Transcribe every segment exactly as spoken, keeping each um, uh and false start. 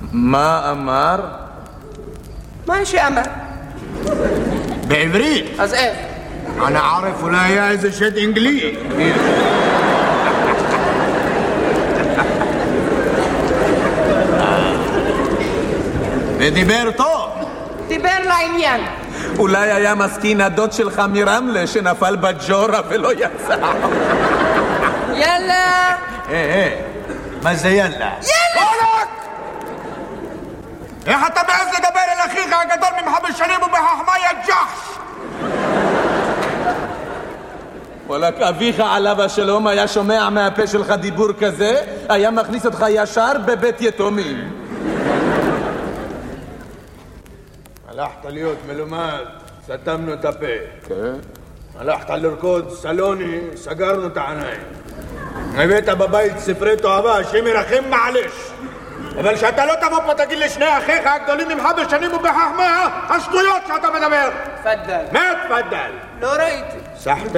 מה אמר? מה שאמר? בעברית. אז איך? אני ערף, אולי היה איזה שד אנגלי. ודיבר טוב. דיבר לעניין. אולי היה מסכין הדוד שלך מרמלה שנפל בג'ורה ולא יצא. יאללה. אה, אה, מה זה יאללה? יאללה! איך אתה מעז לדבר אל אחיך הגדול ממך בשנים ובחכמה יא ג'חש? וואלק, אביך עליו השלום היה שומע מהפה שלך דיבור כזה, היה מכניס אותך ישר בבית יתומים. הלכת להיות מלומד, סתמנו את הפה. כן. הלכת לרקוד סלוני, סגרנו את העיניים. הבאת בבית ספרי תועבה, השם ירחם מעלש. אבל שאתה לא תבוא פה תגיד לשני אחיך הגדולים ממך בשנים ובחכמה השטויות שאתה מדבר. תפדל. מה תפדל? לא ראיתי. סחטה.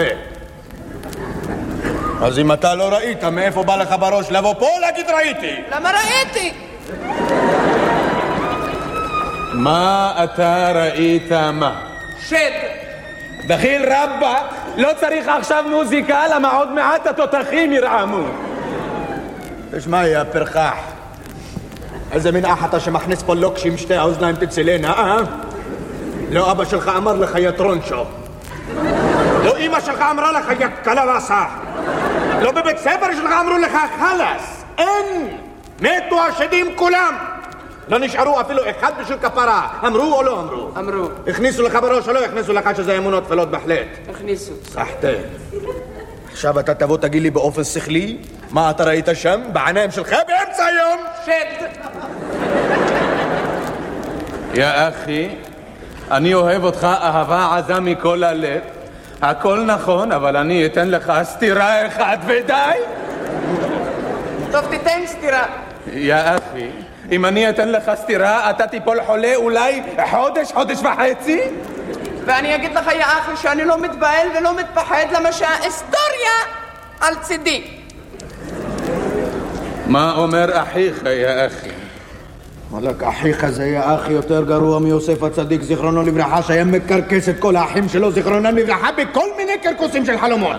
אז אם אתה לא ראית, מאיפה בא לך בראש לבוא פה להגיד ראיתי? למה ראיתי? מה אתה ראית מה? שד. דחיל רבא, לא צריך עכשיו מוזיקה, למה עוד מעט התותחים ירעמו. תשמע, יא פרחח, איזה מין אח אתה שמכניס פה לוקש עם שתי האוזניים תצילנה, אה? לא אבא שלך אמר לך יא טרונצ'ו. לא אמא שלך אמרה לך יא קלווסה. לא בבית ספר שלך אמרו לך חלאס. אין! מתו השדים כולם. לא נשארו אפילו אחד בשביל כפרה. אמרו או לא אמרו? אמרו. הכניסו לך בראש או לא הכניסו לך שזה אמונות תפלות בהחלט? הכניסו. סחטה. עכשיו אתה תבוא תגיד לי באופן שכלי מה אתה ראית שם בעיניים שלך באמצע היום? שד. יא אחי, אני אוהב אותך אהבה עזה מכל הלב. הכל נכון, אבל אני אתן לך סתירה אחת ודי. טוב, תיתן סתירה. יא אחי, אם אני אתן לך סתירה, אתה תיפול חולה אולי חודש, חודש וחצי? ואני אגיד לך, יא אחי, שאני לא מתבהל ולא מתפחד, למה שההיסטוריה על צידי. מה אומר אחיך, יא אחי? וואלק, אחיך זה יא אחי יותר גרוע מיוסף הצדיק, זיכרונו לברכה, שהיה מקרקס את כל האחים שלו, זיכרונם לברכה, בכל מיני קרקוסים של חלומות.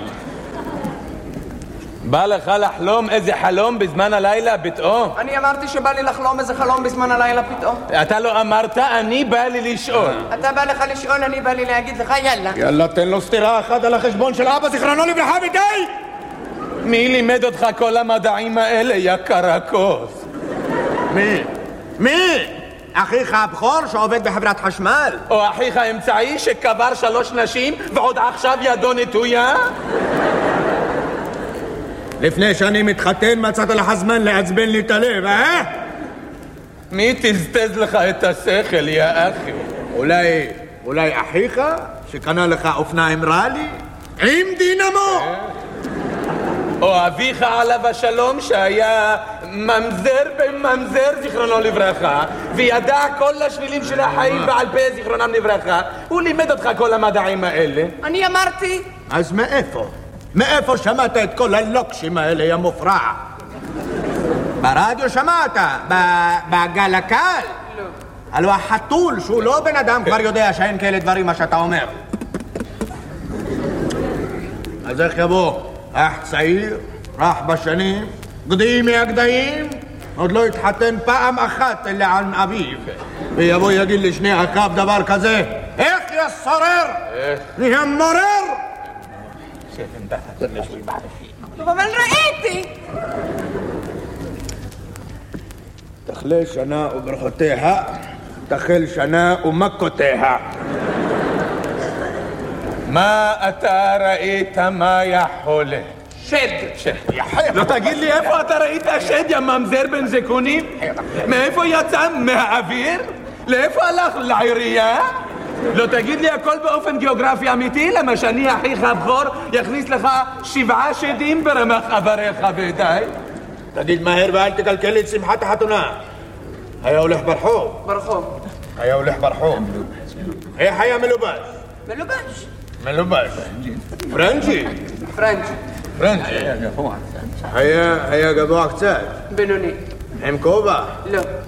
בא לך לחלום איזה חלום בזמן הלילה פתאום? אני אמרתי שבא לי לחלום איזה חלום בזמן הלילה פתאום. אתה לא אמרת, אני בא לי לשאול. אתה בא לך לשאול, אני בא לי להגיד לך, יאללה. יאללה, תן לו סתירה אחת על החשבון של אבא, זיכרונו לברכה, ודי! מי לימד אותך כל המדעים האלה, יא קרקוס? מי? מי? אחיך הבכור שעובד בחברת חשמל? או אחיך האמצעי שקבר שלוש נשים ועוד עכשיו ידו נטויה? לפני שאני מתחתן מצאת לך זמן לעצבן לי את הלב, אה? מי תזתז לך את השכל, יא אחי? אולי, אולי אחיך שקנה לך אופניים רלי? עם דינמו! או אביך עליו השלום שהיה ממזר בממזר זיכרונו לברכה וידע כל השבילים של החיים בעל פה זיכרונם לברכה. הוא לימד אותך כל המדעים האלה. אני אמרתי. אז מאיפה? מאיפה שמעת את כל הלוקשים האלה, יא מופרע? ברדיו שמעת? בגל הקל? לא. הלוא החתול שהוא לא בן אדם כבר יודע שאין כאלה דברים מה שאתה אומר. אז איך יבוא? אח צעיר, רך בשנים, גדיים מהגדיים, עוד לא התחתן פעם אחת אלא על אביו. ויבוא יגיד לשני אחיו דבר כזה, איך יא סורר? נהיה מורר? טוב, אבל ראיתי. תחלה שנה וברכותיה, תחל שנה ומכותיה. מה אתה ראית, מה יא חולה? שד. שד. לא תגיד לי איפה אתה ראית שד, יא ממזר בן זקונים? מאיפה יצא? מהאוויר? לאיפה הלך? לעירייה? לא תגיד לי הכל באופן גיאוגרפי אמיתי, למה שאני אחיך הבכור יכניס לך שבעה שדים ברמח אבריך ודי? תגיד מהר ואל תקלקל את שמחת החתונה. היה הולך ברחוב. ברחוב. היה הולך ברחוב. איך היה מלובש? מלובש. מלובש. פרנצ'י? פרנצ'י. פרנצ'י. היה גבוה קצת. בינוני. עם כובע? לא.